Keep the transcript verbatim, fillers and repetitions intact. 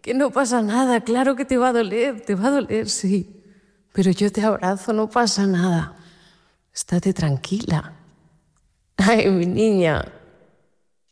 que no pasa nada, claro que te va a doler, te va a doler, sí. Pero yo te abrazo, no pasa nada. Estate tranquila. Ay, mi niña.